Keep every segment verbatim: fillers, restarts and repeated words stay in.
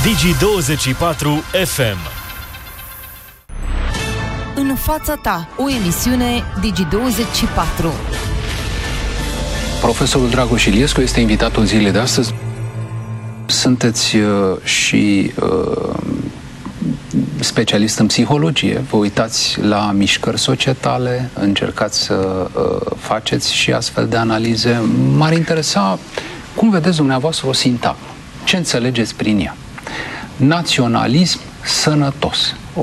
Digi douăzeci și patru F M. În fața ta, o emisiune Digi douăzeci și patru. Profesorul Dragoș Iliescu este invitatul zilei de astăzi. Sunteți uh, și uh, specialist în psihologie. Vă uitați la mișcări societale, încercați să uh, faceți și astfel de analize. M-ar interesa cum vedeți dumneavoastră o sintagmă. Ce înțelegeți prin ea? Naționalism sănătos. Oh.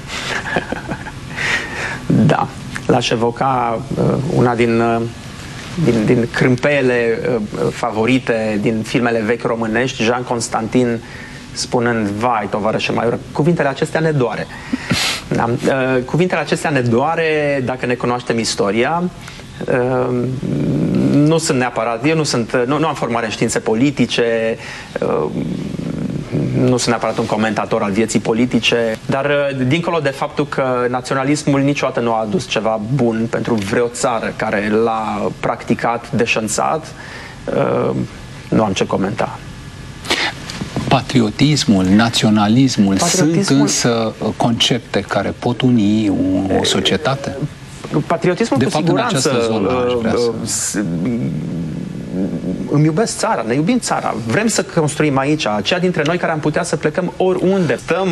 Da, l-aș evoca uh, una din, uh, din, din crâmpeele uh, favorite din filmele vechi românești, Jean Constantin spunând: vai, tovarășe Maioră, cuvintele acestea ne doare. Da? Uh, cuvintele acestea ne doare dacă ne cunoaștem istoria. Uh, nu sunt neapărat, eu nu, sunt, nu, nu am formare în științe politice, uh, nu sunt neapărat un comentator al vieții politice, dar dincolo de faptul că naționalismul niciodată nu a adus ceva bun pentru vreo țară care l-a practicat, deșanțat, nu am ce comenta. Patriotismul, naționalismul, Patriotismul... sunt însă concepte care pot uni o societate? Patriotismul de cu fapt, siguranță în această zonă aș vrea să... îmi iubesc țara, ne iubim țara, vrem să construim aici, aceia dintre noi care am putea să plecăm oriunde. Stăm